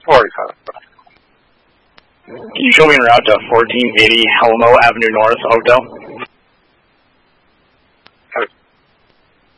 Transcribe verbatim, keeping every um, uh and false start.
forty-five. Can you show me en route to fourteen eighty Alamo Avenue North, Oakdale?